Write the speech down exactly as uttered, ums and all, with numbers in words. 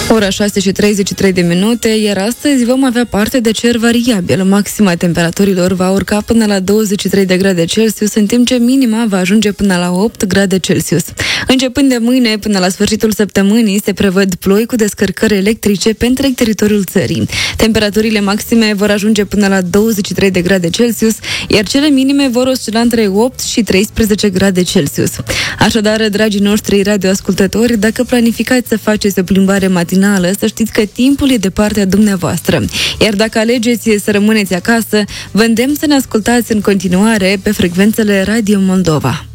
Ora șase și treizeci și trei de minute, iar astăzi vom avea parte de cer variabil. Maxima temperaturilor va urca până la douăzeci și trei de grade Celsius, în timp ce minima va ajunge până la opt grade Celsius. Începând de mâine până la sfârșitul săptămânii, se prevăd ploi cu descărcări electrice pe întreg teritoriul țării. Temperaturile maxime vor ajunge până la douăzeci și trei de grade Celsius, iar cele minime vor oscila între opt și treisprezece grade Celsius. Așadar, dragii noștri radioascultători, dacă planificați să faceți o plimbare matinală, să știți că timpul e de partea dumneavoastră. Iar dacă alegeți să rămâneți acasă, vă îndemn să ne ascultați în continuare pe frecvențele Radio Moldova.